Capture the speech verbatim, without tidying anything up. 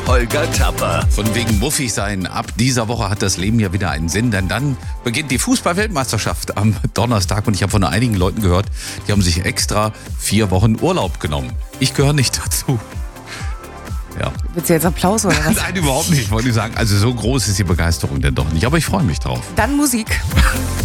Holger Tapper. Von wegen muffig sein. Ab dieser Woche hat das Leben ja wieder einen Sinn, denn dann beginnt die Fußball-Weltmeisterschaft am Donnerstag und ich habe von einigen Leuten gehört, die haben sich extra vier Wochen Urlaub genommen. Ich gehöre nicht dazu. Ja. Willst du jetzt Applaus oder was? Nein, überhaupt nicht, wollte ich sagen. Also so groß ist die Begeisterung denn doch nicht, aber ich freue mich drauf. Dann Musik.